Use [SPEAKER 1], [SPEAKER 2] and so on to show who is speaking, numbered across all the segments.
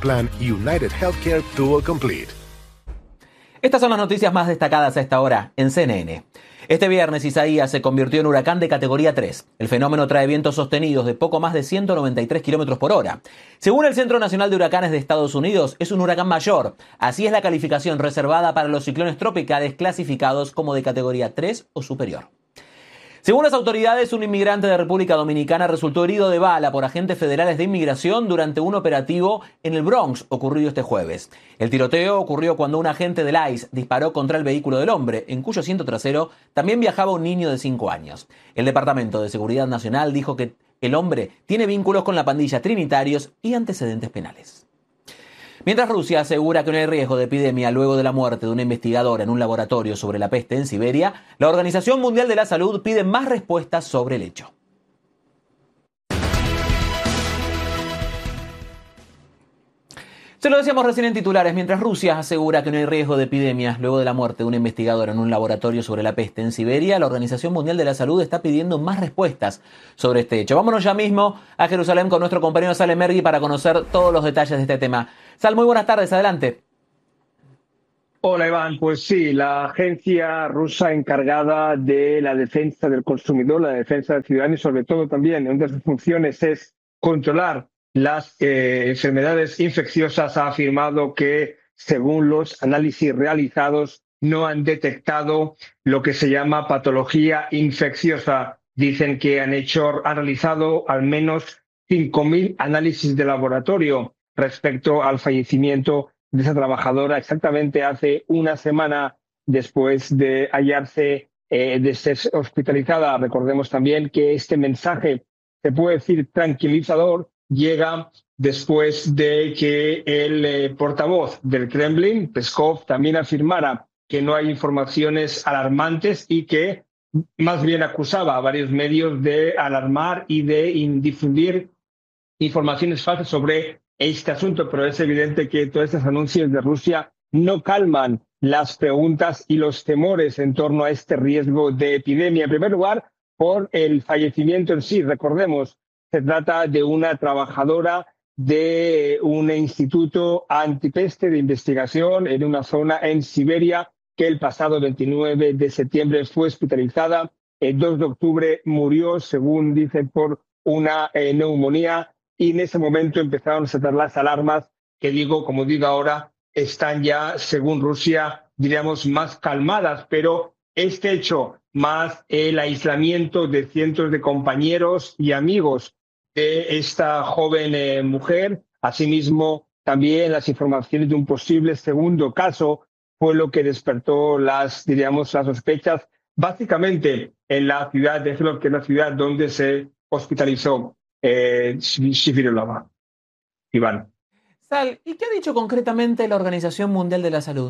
[SPEAKER 1] plan United Healthcare Dual Complete.
[SPEAKER 2] Estas son las noticias más destacadas a esta hora en CNN. Este viernes Isaías se convirtió en huracán de categoría 3. El fenómeno trae vientos sostenidos de poco más de 193 kilómetros por hora. Según el Centro Nacional de Huracanes de Estados Unidos, es un huracán mayor. Así es la calificación reservada para los ciclones tropicales clasificados como de categoría 3 o superior. Según las autoridades, un inmigrante de República Dominicana resultó herido de bala por agentes federales de inmigración durante un operativo en el Bronx ocurrido este jueves. El tiroteo ocurrió cuando un agente del ICE disparó contra el vehículo del hombre, en cuyo asiento trasero también viajaba un niño de 5 años. El Departamento de Seguridad Nacional dijo que el hombre tiene vínculos con la pandilla Trinitarios y antecedentes penales. Mientras Rusia asegura que no hay riesgo de epidemia luego de la muerte de una investigadora en un laboratorio sobre la peste en Siberia, la Organización Mundial de la Salud pide más respuestas sobre el hecho. Se lo decíamos recién en titulares, mientras Rusia asegura que no hay riesgo de epidemias luego de la muerte de una investigadora en un laboratorio sobre la peste en Siberia, la Organización Mundial de la Salud está pidiendo más respuestas sobre este hecho. Vámonos ya mismo a Jerusalén con nuestro compañero Salem Mergui para conocer todos los detalles de este tema. Sal, muy buenas tardes, adelante.
[SPEAKER 3] Hola Iván, pues sí, la agencia rusa encargada de la defensa del consumidor, la defensa del ciudadano y sobre todo también una de sus funciones es controlar las enfermedades infecciosas, ha afirmado que según los análisis realizados no han detectado lo que se llama patología infecciosa. Dicen que han realizado al menos 5.000 análisis de laboratorio respecto al fallecimiento de esa trabajadora exactamente hace una semana después de hallarse, de ser hospitalizada. Recordemos también que este mensaje, se puede decir tranquilizador, llega después de que el portavoz del Kremlin, Peskov, también afirmara que no hay informaciones alarmantes y que más bien acusaba a varios medios de alarmar y de difundir informaciones falsas sobre este asunto, pero es evidente que todos estos anuncios de Rusia no calman las preguntas y los temores en torno a este riesgo de epidemia. En primer lugar, por el fallecimiento en sí. Recordemos, se trata de una trabajadora de un instituto antipeste de investigación en una zona en Siberia que el pasado 29 de septiembre fue hospitalizada. El 2 de octubre murió, según dicen, por una neumonía. Y en ese momento empezaron a saltar las alarmas que como digo ahora, están ya, según Rusia, diríamos, más calmadas. Pero este hecho, más el aislamiento de cientos de compañeros y amigos de esta joven mujer, asimismo también las informaciones de un posible segundo caso, fue lo que despertó las sospechas, básicamente en la ciudad de Slov, que es la ciudad donde se hospitalizó Shifirulova. Iván.
[SPEAKER 2] Sal, ¿y qué ha dicho concretamente la Organización Mundial de la Salud?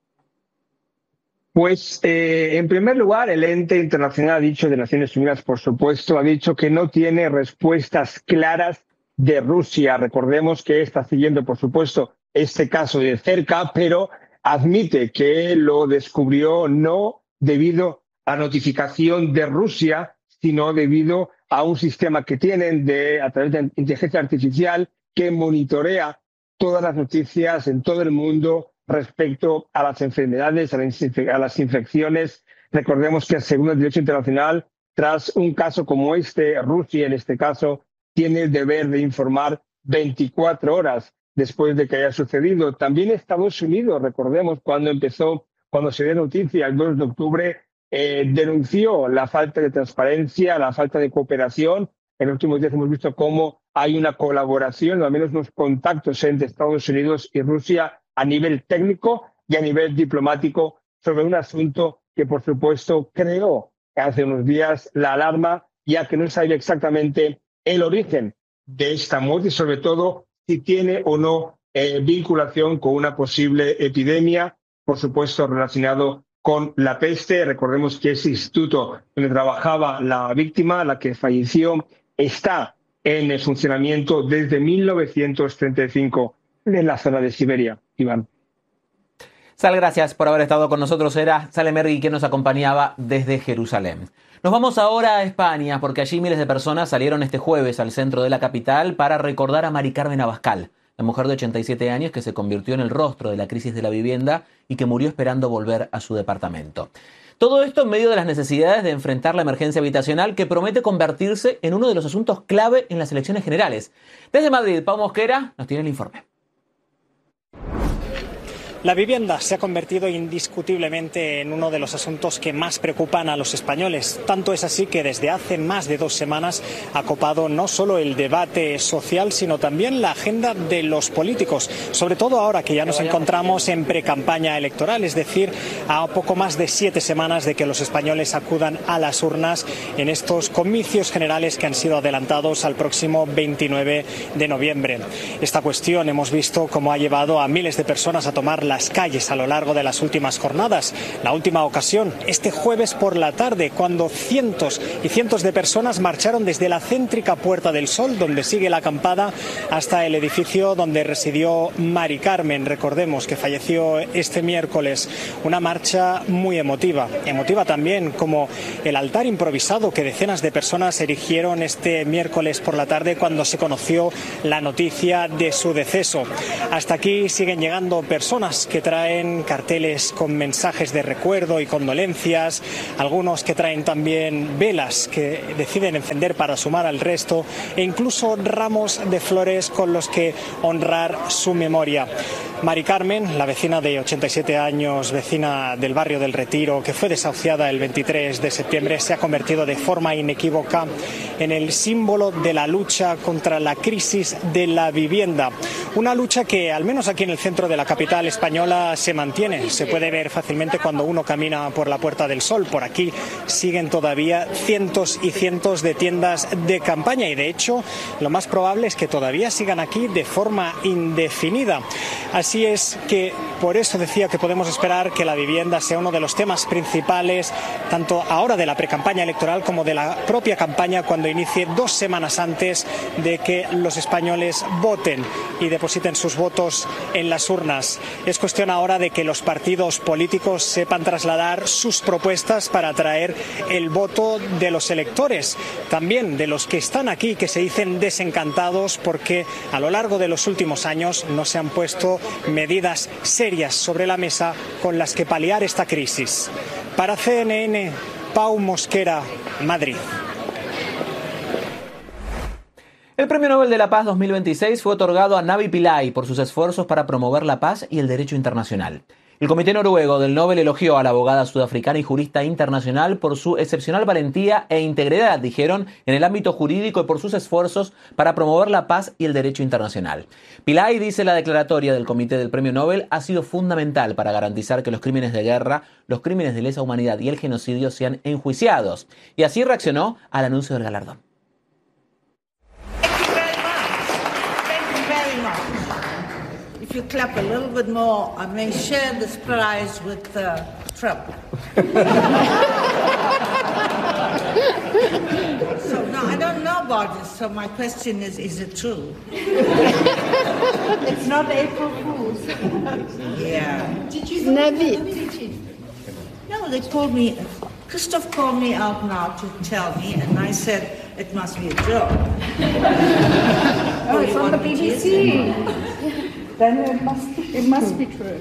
[SPEAKER 3] Pues, en primer lugar, el ente internacional de Naciones Unidas, por supuesto, ha dicho que no tiene respuestas claras de Rusia. Recordemos que está siguiendo, por supuesto, este caso de cerca, pero admite que lo descubrió no debido a notificación de Rusia, sino debido a un sistema que tienen a través de inteligencia artificial que monitorea todas las noticias en todo el mundo respecto a las enfermedades, a las infecciones. Recordemos que según el derecho internacional, tras un caso como este, Rusia en este caso tiene el deber de informar 24 horas después de que haya sucedido. También Estados Unidos, recordemos cuando se dio noticia el 2 de octubre, denunció la falta de transparencia, la falta de cooperación. En los últimos días hemos visto cómo hay una colaboración, o al menos unos contactos entre Estados Unidos y Rusia a nivel técnico y a nivel diplomático sobre un asunto que, por supuesto, creó hace unos días la alarma, ya que no sabía exactamente el origen de esta muerte y, sobre todo, si tiene o no vinculación con una posible epidemia, por supuesto, relacionado con la peste. Recordemos que ese instituto donde trabajaba la víctima, la que falleció, está en funcionamiento desde 1935 en la zona de Siberia. Iván.
[SPEAKER 2] Sal, gracias por haber estado con nosotros. Era Salem Mergui quien nos acompañaba desde Jerusalén. Nos vamos ahora a España, porque allí miles de personas salieron este jueves al centro de la capital para recordar a Mari Carmen Abascal, la mujer de 87 años que se convirtió en el rostro de la crisis de la vivienda y que murió esperando volver a su departamento. Todo esto en medio de las necesidades de enfrentar la emergencia habitacional que promete convertirse en uno de los asuntos clave en las elecciones generales. Desde Madrid, Pau Mosquera nos tiene el informe.
[SPEAKER 4] La vivienda se ha convertido indiscutiblemente en uno de los asuntos que más preocupan a los españoles. Tanto es así que desde hace más de 2 semanas ha copado no solo el debate social, sino también la agenda de los políticos. Sobre todo ahora que ya nos encontramos en precampaña electoral, es decir, a poco más de 7 semanas de que los españoles acudan a las urnas en estos comicios generales que han sido adelantados al próximo 29 de noviembre. Esta cuestión hemos visto cómo ha llevado a miles de personas a tomar las calles a lo largo de las últimas jornadas. La última ocasión, este jueves por la tarde, cuando cientos y cientos de personas marcharon desde la céntrica Puerta del Sol, donde sigue la acampada, hasta el edificio donde residió Mari Carmen. Recordemos que falleció este miércoles. Una marcha muy emotiva. Emotiva también como el altar improvisado que decenas de personas erigieron este miércoles por la tarde cuando se conoció la noticia de su deceso. Hasta aquí siguen llegando personas que traen carteles con mensajes de recuerdo y condolencias, algunos que traen también velas que deciden encender para sumar al resto e incluso ramos de flores con los que honrar su memoria. Mari Carmen, la vecina de 87 años, vecina del barrio del Retiro, que fue desahuciada el 23 de septiembre, se ha convertido de forma inequívoca en el símbolo de la lucha contra la crisis de la vivienda. Una lucha que, al menos aquí en el centro de la capital española, se mantiene. Se puede ver fácilmente cuando uno camina por la Puerta del Sol. Por aquí siguen todavía cientos y cientos de tiendas de campaña y, de hecho, lo más probable es que todavía sigan aquí de forma indefinida. Así es que por eso decía que podemos esperar que la vivienda sea uno de los temas principales, tanto ahora de la precampaña electoral como de la propia campaña, cuando inicie 2 semanas antes de que los españoles voten y depositen sus votos en las urnas. Es cuestión ahora de que los partidos políticos sepan trasladar sus propuestas para atraer el voto de los electores, también de los que están aquí, que se dicen desencantados porque a lo largo de los últimos años no se han puesto medidas serias sobre la mesa con las que paliar esta crisis. Para CNN, Pau Mosquera, Madrid.
[SPEAKER 2] El Premio Nobel de la Paz 2026 fue otorgado a Navi Pillay por sus esfuerzos para promover la paz y el derecho internacional. El Comité Noruego del Nobel elogió a la abogada sudafricana y jurista internacional por su excepcional valentía e integridad, dijeron, en el ámbito jurídico y por sus esfuerzos para promover la paz y el derecho internacional. Pillay, dice la declaratoria del Comité del Premio Nobel, ha sido fundamental para garantizar que los crímenes de guerra, los crímenes de lesa humanidad y el genocidio sean enjuiciados. Y así reaccionó al anuncio del galardón.
[SPEAKER 5] If you clap a little bit more, I may share this prize with Trump. So no, I don't know about this. So my question is it true?
[SPEAKER 6] It's not April Fool's.
[SPEAKER 5] Yeah.
[SPEAKER 6] Did you know Navi?
[SPEAKER 5] No, they told me. Christoph called me out now to tell me, and I said it must be a joke.
[SPEAKER 6] Oh, it's on the BBC. Then it must be true.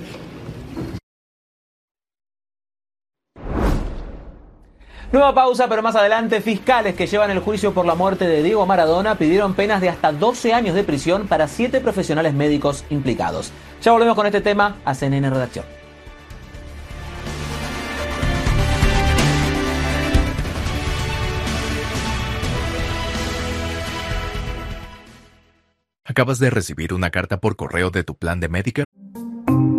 [SPEAKER 2] Nueva pausa, pero más adelante, fiscales que llevan el juicio por la muerte de Diego Maradona pidieron penas de hasta 12 años de prisión para 7 profesionales médicos implicados. Ya volvemos con este tema a CNN Redacción.
[SPEAKER 7] ¿Acabas de recibir una carta por correo de tu plan de Medicare?